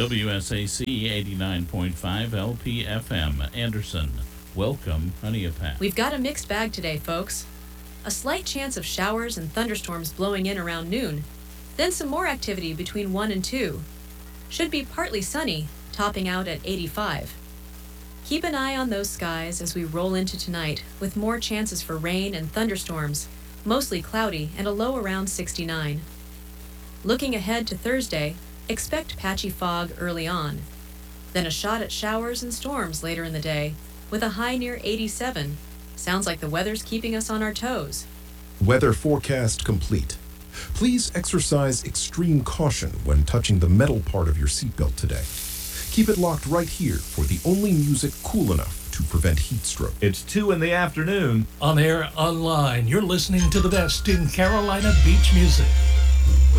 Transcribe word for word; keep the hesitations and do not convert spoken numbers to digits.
W S A C eighty-nine point five L P F M, Anderson. Welcome, Honeyapatch. We've got a mixed bag today, folks. A slight chance of showers and thunderstorms blowing in around noon, then some more activity between one and two. Should be partly sunny, topping out at eighty-five. Keep an eye on those skies as we roll into tonight, with more chances for rain and thunderstorms, mostly cloudy and a low around sixty-nine. Looking ahead to Thursday, expect patchy fog early on, then a shot at showers and storms later in the day, with a high near eighty-seven. Sounds like the weather's keeping us on our toes. Weather forecast complete. Please exercise extreme caution when touching the metal part of your seatbelt today. Keep it locked right here for the only music cool enough to prevent heat stroke. It's two in the afternoon. On air, online, you're listening to the best in Carolina beach music.